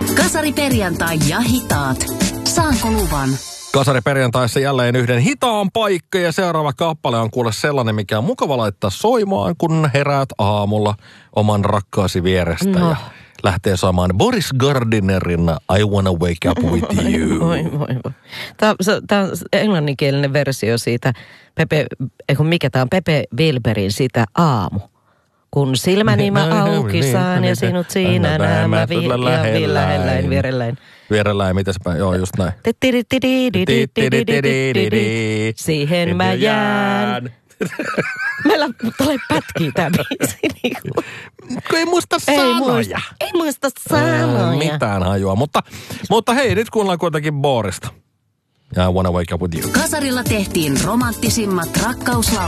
Kasari perjantai ja hitaat. Saanko luvan? Kasari perjantaissa jälleen yhden hitaan paikka ja seuraava kappale on kuule sellainen, mikä on mukava laittaa soimaan, kun heräät aamulla oman rakkaasi vierestä ja lähtee soimaan Boris Gardinerin I Wanna Wake Up With You. Voi. Tämä on englanninkielinen versio siitä, Pepe Wilberin sitä aamu. Kun silmäni mä auki saan ja sinut siinä nämä vierelläin. Vierelläin, mitäspä, joo just näin. Siihen mä jään. Meillä tulee pätkiä tämä biisi. Kun ei muista sanoja. Ei muista sanoja. Mitään hajua, mutta hei, nyt kuunnellaan kuitenkin Borista. I Wanna Wake Up With You. Kasarilla tehtiin romanttisimmat rakkauslaulut.